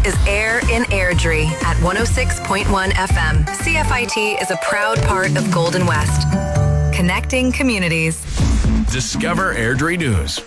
is Air in Airdrie at 106.1 FM. CFIT is a proud part of Golden West. Connecting communities. Discover Airdrie News.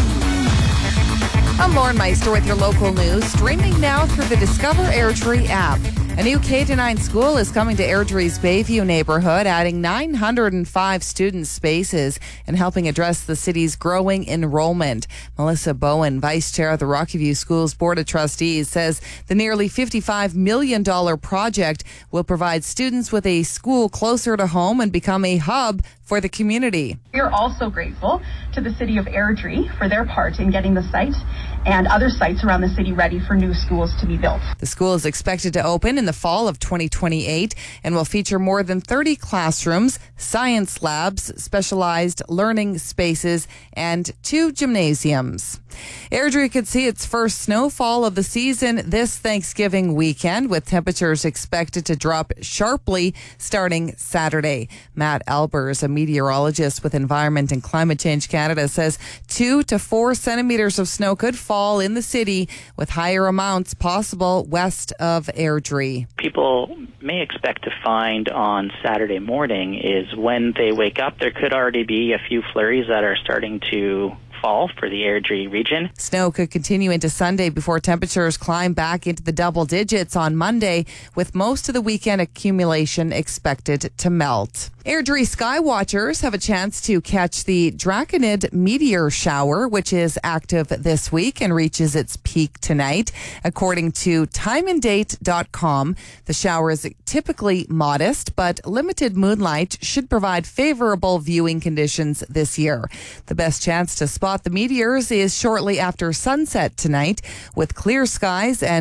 I'm Lauren Meister with your local news, streaming now through the Discover Airdrie app. A new K-9 school is coming to Airdrie's Bayview neighborhood, adding 905 student spaces and helping address the city's growing enrollment. Melissa Bowen, Vice Chair of the Rocky Schools Board of Trustees, says the nearly $55 million project will provide students with a school closer to home and become a hub for the community. We are also grateful to the city of Airdrie for their part in getting the site and other sites around the city ready for new schools to be built. The school is expected to open in the fall of 2028 and will feature more than 30 classrooms, science labs, specialized learning spaces, and 2 gymnasiums. Airdrie could see its first snowfall of the season this Thanksgiving weekend, with temperatures expected to drop sharply starting Saturday. Matt Albers, a meteorologist with Environment and Climate Change Canada, says 2 to 4 centimeters of snow could fall in the city, with higher amounts possible west of Airdrie. People may expect to find on Saturday morning is when they wake up, there could already be a few flurries that are starting to fall for the Airdrie region. Snow could continue into Sunday before temperatures climb back into the double digits on Monday, with most of the weekend accumulation expected to melt. Airdrie sky watchers have a chance to catch the Draconid meteor shower, which is active this week and reaches its peak tonight. According to timeanddate.com, the shower is typically modest, but limited moonlight should provide favorable viewing conditions this year. The best chance to spot the meteors is shortly after sunset tonight, with clear skies and